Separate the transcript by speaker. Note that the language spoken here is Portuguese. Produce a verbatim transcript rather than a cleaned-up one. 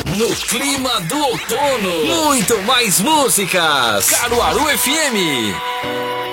Speaker 1: No clima do outono, muito mais músicas. Caruaru F M.